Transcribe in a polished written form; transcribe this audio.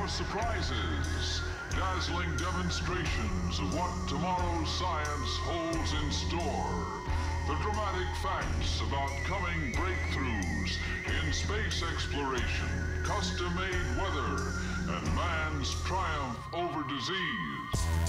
surprises, dazzling demonstrations of what tomorrow's science holds in store, the dramatic facts about coming breakthroughs in space exploration, custom-made weather, and man's triumph over disease.